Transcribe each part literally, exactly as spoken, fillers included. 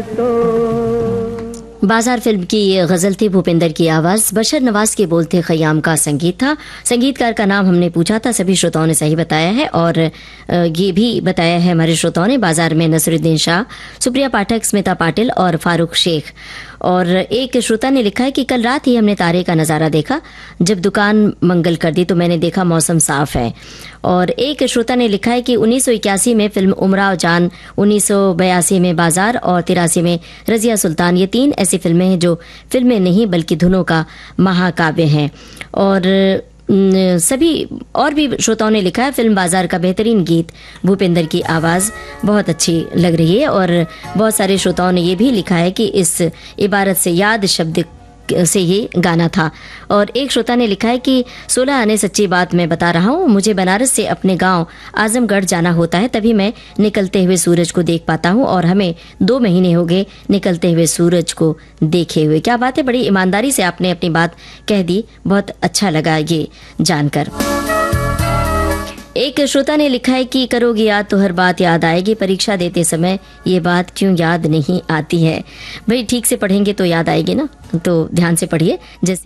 बाजार फिल्म की ये गजल थी, भूपेंद्र की आवाज, बशर नवाज के बोल थे, खयाम का संगीत था। संगीतकार का नाम हमने पूछा था, सभी श्रोताओं ने सही बताया है और ये भी बताया है हमारे श्रोताओं ने बाजार में नसरुद्दीन शाह, सुप्रिया पाठक, स्मिता पाटिल और फारूक शेख। और एक श्रोता ने लिखा है कि कल रात ही हमने तारे का नज़ारा देखा, जब दुकान मंगल कर दी तो मैंने देखा मौसम साफ है। और एक श्रोता ने लिखा है कि उन्नीस सौ इक्यासी में फिल्म उमराव जान, उन्नीस सौ बयासी में बाजार और तिरासी में रजिया सुल्तान, ये तीन ऐसी फिल्में हैं जो फिल्में नहीं बल्कि धुनों का महाकाव्य हैं। और सभी और भी श्रोताओं ने लिखा है फिल्म बाजार का बेहतरीन गीत, भूपेंद्र की आवाज़ बहुत अच्छी लग रही है। और बहुत सारे श्रोताओं ने ये भी लिखा है कि इस इबारत से याद शब्द से ये गाना था। और एक श्रोता ने लिखा है कि सोलह आने सच्ची बात मैं बता रहा हूँ, मुझे बनारस से अपने गांव आजमगढ़ जाना होता है, तभी मैं निकलते हुए सूरज को देख पाता हूँ और हमें दो महीने हो गए निकलते हुए सूरज को देखे हुए। क्या बात है, बड़ी ईमानदारी से आपने अपनी बात कह दी, बहुत अच्छा लगा ये जानकर। एक श्रोता ने लिखा है कि करोगे याद तो हर बात याद आएगी, परीक्षा देते समय ये बात क्यों याद नहीं आती है। भाई ठीक से पढ़ेंगे तो याद आएगी ना, तो ध्यान से पढ़िए। जैसे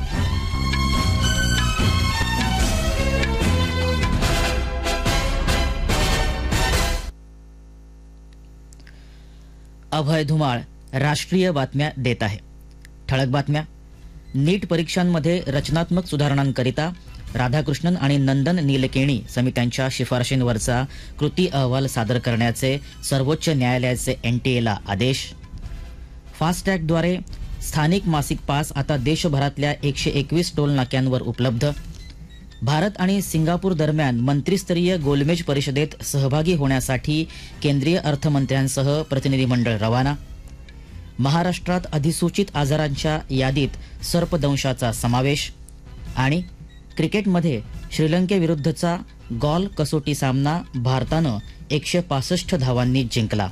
अभय धुमाळ राष्ट्रीय बातम्या देत आहे। ठळक बातम्या। नीट परीक्षांमध्ये रचनात्मक सुधारणांकरिता राधाकृष्णन आणि नंदन नीलकेणी समित्यांच्या शिफारशींवरचा कृती अहवाल सादर करण्याचे सर्वोच्च न्यायालयाचे एनटीएला आदेश। फास्टॅगद्वारे स्थानिक मासिक पास आता देशभरातल्या एकशे एकवीस टोल नाक्यांवर उपलब्ध। भारत आणि सिंगापूर दरम्यान मंत्रिस्तरीय गोलमेज परिषदेत सहभागी होण्यासाठी केंद्रीय अर्थमंत्र्यांसह प्रतिनिधिमंडळ रवाना। महाराष्ट्रात अधिसूचित आजारांच्या यादीत सर्पदंशाचा समावेश। आणि क्रिकेटमध्ये श्रीलंकेविरुद्धचा गॉल कसोटी सामना भारतानं एकशे पासष्ट धावांनी जिंकला।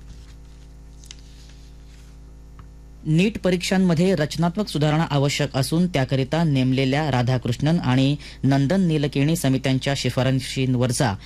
नीट परीक्षांमध्ये रचनात्मक सुधारणा आवश्यक असून त्याकरिता नेमलेल्या राधाकृष्णन आणि नंदन नीलकेणी समित्यांच्या शिफारशींवरचा